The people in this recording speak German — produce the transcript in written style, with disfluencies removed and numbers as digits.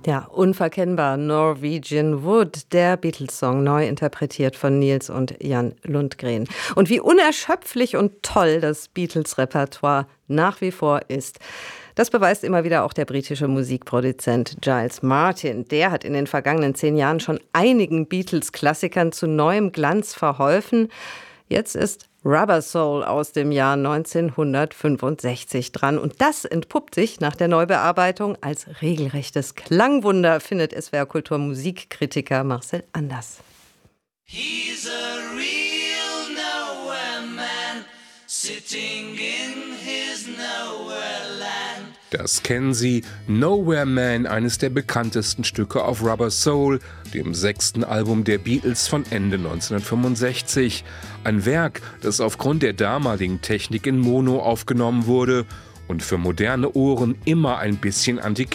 Ja, unverkennbar Norwegian Wood, der Beatles-Song, neu interpretiert von Nils und Jan Lundgren. Und wie unerschöpflich und toll das Beatles-Repertoire nach wie vor ist, das beweist immer wieder auch der britische Musikproduzent Giles Martin. Der hat in den vergangenen 10 Jahren schon einigen Beatles-Klassikern zu neuem Glanz verholfen. Jetzt ist Rubber Soul aus dem Jahr 1965 dran. Und das entpuppt sich nach der Neubearbeitung als regelrechtes Klangwunder, findet SWR-Kultur-Musikkritiker Marcel Anders. He's a real nowhere man, sitting in his nowhere land. Das kennen Sie, Nowhere Man, eines der bekanntesten Stücke auf Rubber Soul, dem 6. Album der Beatles von Ende 1965. Ein Werk, das aufgrund der damaligen Technik in Mono aufgenommen wurde und für moderne Ohren immer ein bisschen antiquiert